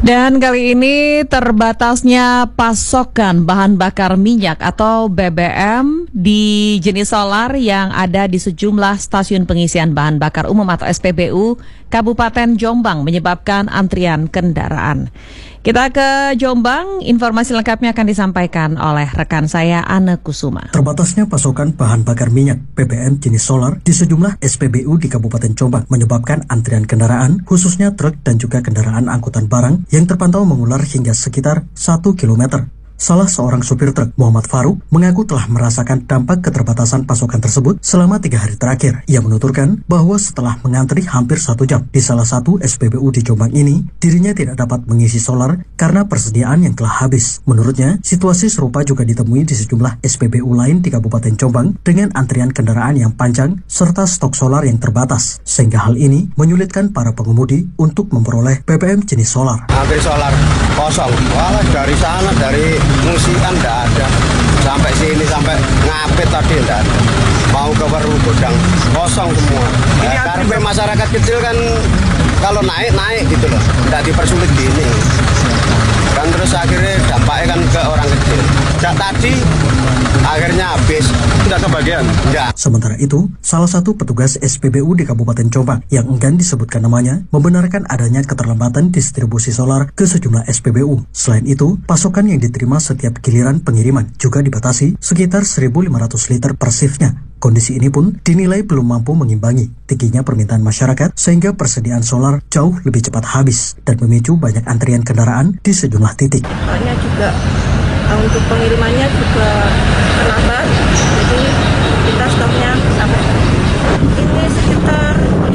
Dan kali ini terbatasnya pasokan bahan bakar minyak atau BBM di jenis solar yang ada di sejumlah stasiun pengisian bahan bakar umum atau SPBU Kabupaten Jombang menyebabkan antrian kendaraan. Kita ke Jombang, informasi lengkapnya akan disampaikan oleh rekan saya Anne Kusuma. Terbatasnya pasokan bahan bakar minyak BBM jenis solar di sejumlah SPBU di Kabupaten Jombang menyebabkan antrian kendaraan, khususnya truk dan juga kendaraan angkutan barang yang terpantau mengular hingga sekitar 1 kilometer. Salah seorang supir truk, Muhammad Faruk, mengaku telah merasakan dampak keterbatasan pasokan tersebut selama 3 hari terakhir. Ia menuturkan bahwa setelah mengantri hampir 1 jam di salah satu SPBU di Jombang ini, dirinya tidak dapat mengisi solar karena persediaan yang telah habis. Menurutnya, situasi serupa juga ditemui di sejumlah SPBU lain di Kabupaten Jombang dengan antrian kendaraan yang panjang serta stok solar yang terbatas, sehingga hal ini menyulitkan para pengemudi untuk memperoleh BBM jenis solar. Hampir solar kosong, walah dari sana, dari musikan enggak ada, sampai sini sampai Ngapit tadi enggak ada, mau ke Weru Godang kosong semua. Karena masyarakat kecil kan kalau naik gitu loh, enggak dipersulit gini kan, terus akhirnya dampaknya kan ke orang kecil. Tadi akhirnya habis, tidak kebagian. Enggak. Sementara itu, salah satu petugas SPBU di Kabupaten Jombang yang enggan disebutkan namanya membenarkan adanya keterlambatan distribusi solar ke sejumlah SPBU. Selain itu, pasokan yang diterima setiap giliran pengiriman juga dibatasi sekitar 1.500 liter per shiftnya. Kondisi ini pun dinilai belum mampu mengimbangi tingginya permintaan masyarakat sehingga persediaan solar jauh lebih cepat habis dan memicu banyak antrian kendaraan di sejumlah titik. Soalnya juga untuk pengirimannya juga terlambat.